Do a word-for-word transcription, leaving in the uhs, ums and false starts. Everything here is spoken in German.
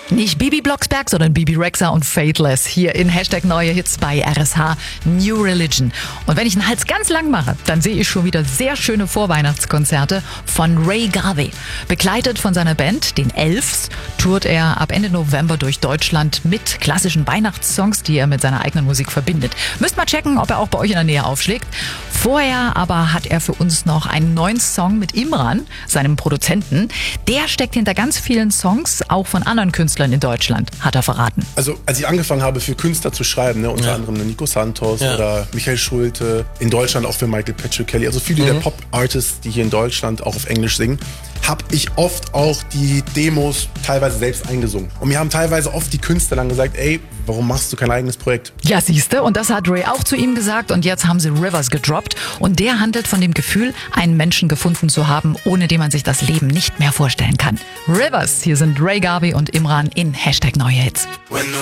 Nicht Bibi Blocksberg, sondern Bibi Rexha und Faithless hier in Hashtag Neue Hits bei R S H New Religion. Und wenn ich den Hals ganz lang mache, dann sehe ich schon wieder sehr schöne Vorweihnachtskonzerte von Ray Garvey. Begleitet von seiner Band, den Elves, tourt er ab Ende November durch Deutschland mit klassischen Weihnachtssongs, die er mit seiner eigenen Musik verbindet. Müsst mal checken, ob er auch bei euch in der Nähe aufschlägt. Vorher aber hat er für uns noch einen neuen Song mit Imran, seinem Produzenten. Der steckt hinter ganz vielen Songs, auch von anderen Künstlern in Deutschland, hat er verraten. Also als ich angefangen habe, für Künstler zu schreiben, ne, unter ja. anderem Nico Santos ja. oder Michael Schulte, in Deutschland auch für Michael Patrick Kelly, also viele mhm. der Pop-Artists, die hier in Deutschland auch auf Englisch singen, habe ich oft auch die Demos teilweise selbst eingesungen. Und mir haben teilweise oft die Künstler dann gesagt, ey, warum machst du kein eigenes Projekt? Ja, siehste, und das hat Ray auch zu ihm gesagt und jetzt haben sie Rivers gedroppt und der handelt von dem Gefühl, einen Menschen gefunden zu haben, ohne den man sich das Leben nicht mehr vorstellen kann. Rivers, hier sind Ray Garvey und Imran in Hashtag Neue Hits.